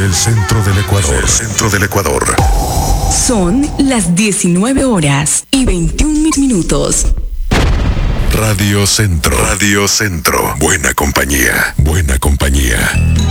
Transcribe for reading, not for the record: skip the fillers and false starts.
el centro del Ecuador. El centro del Ecuador. Son las 19:21. Radio Centro. Radio Centro. Buena compañía. Buena compañía.